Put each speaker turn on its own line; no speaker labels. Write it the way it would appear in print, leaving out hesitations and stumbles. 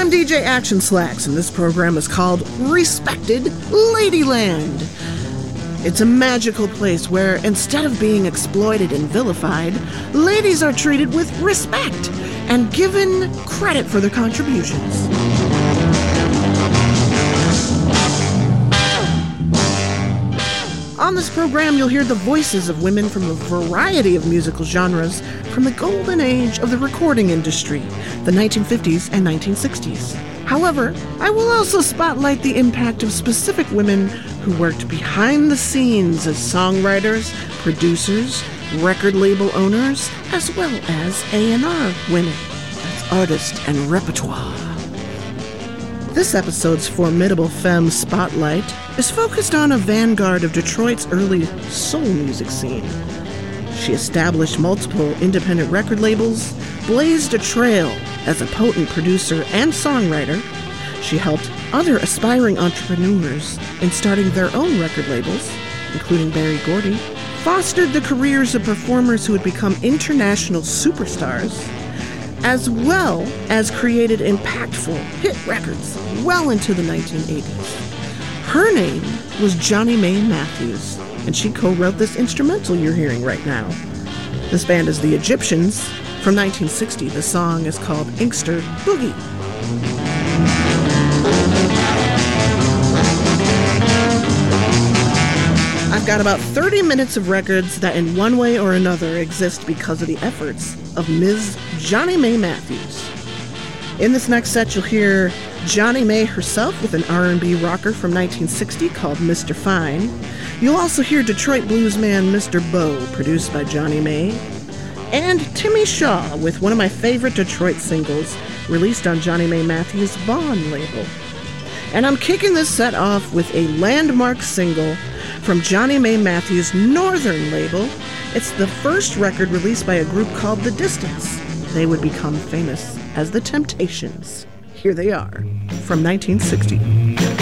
I'm DJ Action Slacks, and this program is called Respected Ladyland. It's a magical place where, instead of being exploited and vilified, ladies are treated with respect and given credit for their contributions. On this program, you'll hear the voices of women from a variety of musical genres from the golden age of the recording industry, the 1950s and 1960s. However, I will also spotlight the impact of specific women who worked behind the scenes as songwriters, producers, record label owners, as well as A&R women. That's artist and repertoire. This episode's formidable femme spotlight is focused on a vanguard of Detroit's early soul music scene. She established multiple independent record labels, blazed a trail as a potent producer and songwriter. She helped other aspiring entrepreneurs in starting their own record labels, including Berry Gordy, fostered the careers of performers who would become international superstars, as well as created impactful hit records well into the 1980s. Her name was Johnny May Matthews, and she co-wrote this instrumental you're hearing right now. This band is the Egyptians. From 1960, the song is called Inkster Boogie. I've got about 30 minutes of records that in one way or another exist because of the efforts of Ms. Johnny May Matthews. In this next set, you'll hear Johnny May herself with an R&B rocker from 1960 called Mr. Fine. You'll also hear Detroit bluesman Mr. Bo, produced by Johnny May, and Timmy Shaw with one of my favorite Detroit singles released on Johnny May Matthews' Bond label. And I'm kicking this set off with a landmark single from Johnny May Matthews' Northern label. It's the first record released by a group called The Distance. They would become famous as The Temptations. Here they are, from 1960.